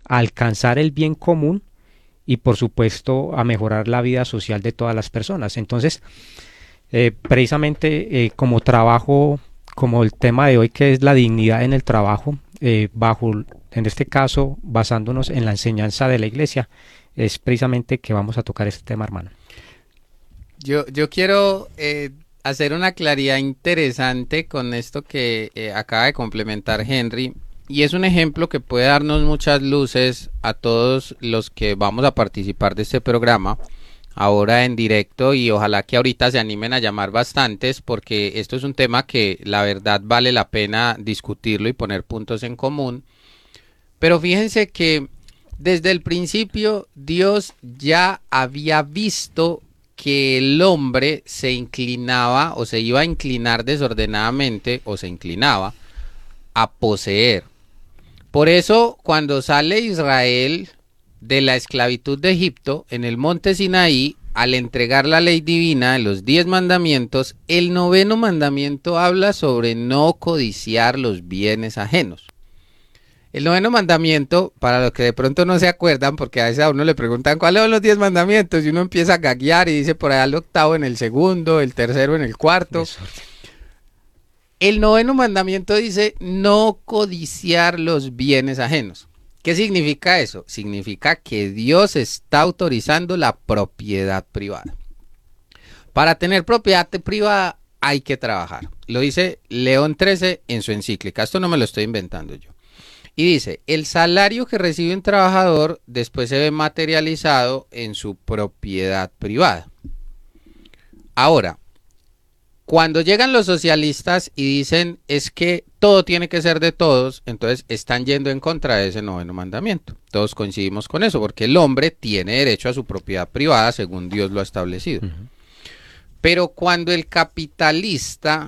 a alcanzar el bien común y por supuesto a mejorar la vida social de todas las personas. Entonces, precisamente como trabajo, como el tema de hoy que es la dignidad en el trabajo, bajo, en este caso, basándonos en la enseñanza de la iglesia, es precisamente que vamos a tocar este tema, hermano. Yo quiero hacer una claridad interesante con esto que acaba de complementar Henry. Y es un ejemplo que puede darnos muchas luces a todos los que vamos a participar de este programa ahora en directo, y ojalá que ahorita se animen a llamar bastantes, porque esto es un tema que la verdad vale la pena discutirlo y poner puntos en común. Pero fíjense que desde el principio Dios ya había visto que el hombre se inclinaba o se iba a inclinar desordenadamente o se inclinaba a poseer. Por eso, cuando sale Israel de la esclavitud de Egipto en el monte Sinaí, al entregar la ley divina de los 10 mandamientos, el noveno mandamiento habla sobre no codiciar los bienes ajenos. El noveno mandamiento, para los que de pronto no se acuerdan, porque a veces a uno le preguntan cuáles son los 10 mandamientos y uno empieza a gaguear y dice por allá el octavo en el segundo, el tercero en el cuarto. El noveno mandamiento dice no codiciar los bienes ajenos. ¿Qué significa eso? Significa que Dios está autorizando la propiedad privada. Para tener propiedad privada hay que trabajar. Lo dice León XIII en su encíclica. Esto no me lo estoy inventando yo. Y dice, el salario que recibe un trabajador después se ve materializado en su propiedad privada. Ahora, cuando llegan los socialistas y dicen es que todo tiene que ser de todos, entonces están yendo en contra de ese noveno mandamiento. Todos coincidimos con eso, porque el hombre tiene derecho a su propiedad privada según Dios lo ha establecido. Pero cuando el capitalista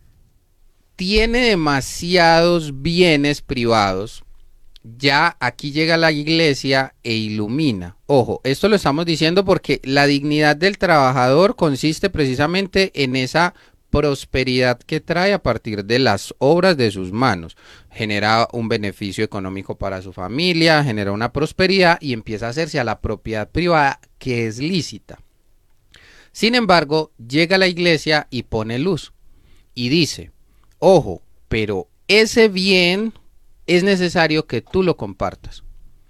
tiene demasiados bienes privados, ya aquí llega la iglesia e ilumina. Ojo, esto lo estamos diciendo porque la dignidad del trabajador consiste precisamente en esa prosperidad que trae a partir de las obras de sus manos. Genera un beneficio económico para su familia, genera una prosperidad y empieza a hacerse a la propiedad privada que es lícita. Sin embargo, llega la iglesia y pone luz y dice, ojo, pero ese bien es necesario que tú lo compartas.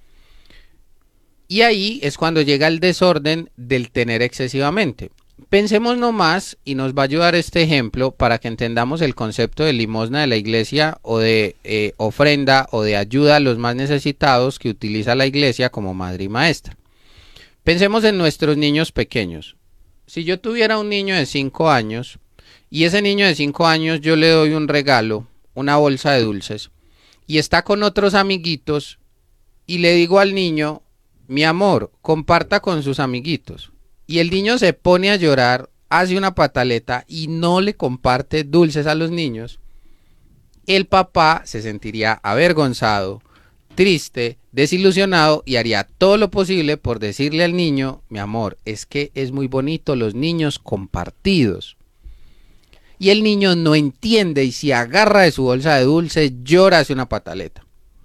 Y ahí es cuando llega el desorden del tener excesivamente. Pensemos nomás, y nos va a ayudar este ejemplo para que entendamos el concepto de limosna de la iglesia o de ofrenda o de ayuda a los más necesitados que utiliza la iglesia como madre y maestra. Pensemos en nuestros niños pequeños. Si yo tuviera un niño de 5 años y ese niño de 5 años yo le doy un regalo, una bolsa de dulces, y está con otros amiguitos y le digo al niño, mi amor, comparta con sus amiguitos. Y el niño se pone a llorar, hace una pataleta y no le comparte dulces a los niños. El papá se sentiría avergonzado, triste, desilusionado y haría todo lo posible por decirle al niño, mi amor, es que es muy bonito los niños compartidos. Y el niño no entiende y se agarra de su bolsa de dulces, llora, hace una pataleta.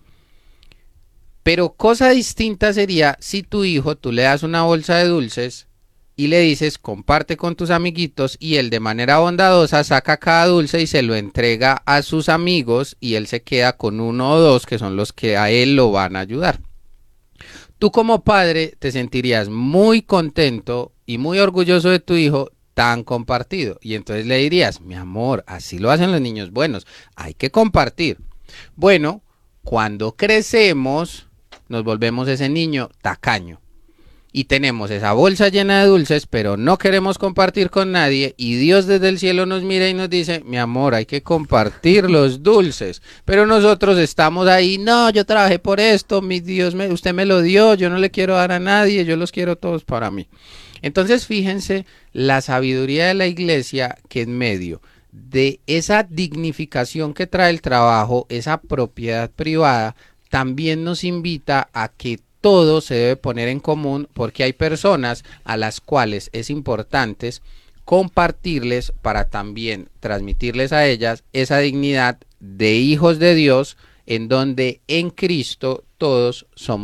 Pero cosa distinta sería si tu hijo, tú le das una bolsa de dulces y le dices comparte con tus amiguitos y él de manera bondadosa saca cada dulce y se lo entrega a sus amigos y él se queda con uno o dos que son los que a él lo van a ayudar. Tú como padre te sentirías muy contento y muy orgulloso de tu hijo tan compartido. Y entonces le dirías, mi amor, así lo hacen los niños buenos, hay que compartir. Bueno, cuando crecemos, nos volvemos ese niño tacaño. Y tenemos esa bolsa llena de dulces, pero no queremos compartir con nadie. Y Dios desde el cielo nos mira y nos dice, mi amor, hay que compartir los dulces. Pero nosotros estamos ahí, no, yo trabajé por esto, mi Dios, usted me lo dio, yo no le quiero dar a nadie, yo los quiero todos para mí. Entonces fíjense la sabiduría de la iglesia que en medio de esa dignificación que trae el trabajo, esa propiedad privada, también nos invita a que todo se debe poner en común porque hay personas a las cuales es importante compartirles para también transmitirles a ellas esa dignidad de hijos de Dios en donde en Cristo todos somos